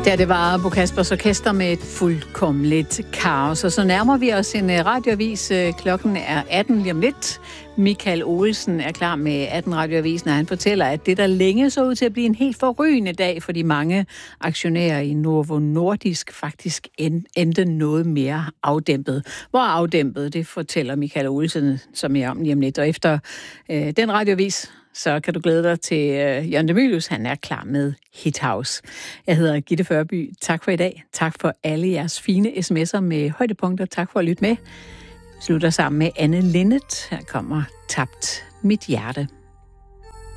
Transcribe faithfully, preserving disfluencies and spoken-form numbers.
Ja, det var Bo Kaspers Orkester med et fuldkommeligt kaos. Og så nærmer vi os en radioavis. Klokken er atten lige om lidt. Michael Olsen er klar med atten radioavisen, og han fortæller, at det der længe så ud til at blive en helt forrygende dag for de mange aktionærer i Novo Nordisk faktisk endte noget mere afdæmpet. Hvor afdæmpet, det fortæller Michael Olsen, som er om lige om lidt. Og efter øh, den radioavis, så kan du glæde dig til øh, Jørgen de Mylius. Han er klar med Hit House. Jeg hedder Gitte Førby. Tak for i dag. Tak for alle jeres fine sms'er med højdepunkter. Tak for at lytte med. Slutter sammen med Anne Linnet. Her kommer Tabt mit hjerte.